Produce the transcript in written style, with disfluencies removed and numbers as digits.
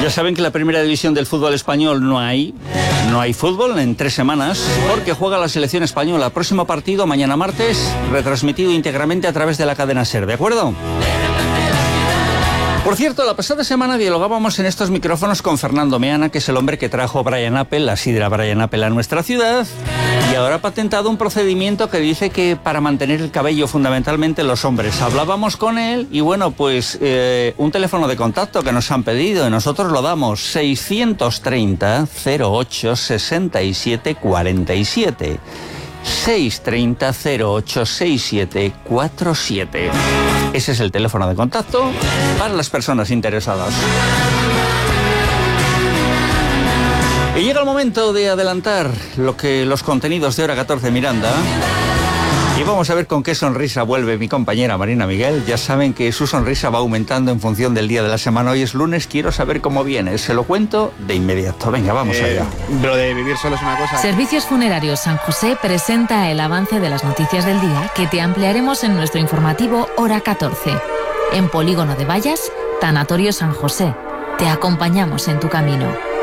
Ya saben que la primera división del fútbol español no hay fútbol en 3 semanas porque juega la selección española. Próximo partido mañana martes, retransmitido íntegramente a través de la cadena SER, ¿de acuerdo? Por cierto, la pasada semana dialogábamos en estos micrófonos con Fernando Meana, que es el hombre que trajo Brian Apple, la sidra Brian Apple, a nuestra ciudad, y ahora ha patentado un procedimiento que dice que para mantener el cabello, fundamentalmente los hombres. Hablábamos con él y bueno, pues un teléfono de contacto que nos han pedido y nosotros lo damos, 630 08 67 47. 630 08 67 47. Ese es el teléfono de contacto para las personas interesadas. Y llega el momento de adelantar los contenidos de Hora 14 Miranda. Y vamos a ver con qué sonrisa vuelve mi compañera Marina Miguel. Ya saben que su sonrisa va aumentando en función del día de la semana. Hoy es lunes, quiero saber cómo viene. Se lo cuento de inmediato. Venga, vamos allá. Lo de vivir solo es una cosa. Servicios Funerarios San José presenta el avance de las noticias del día que te ampliaremos en nuestro informativo Hora 14. En Polígono de Vallas, Tanatorio San José. Te acompañamos en tu camino.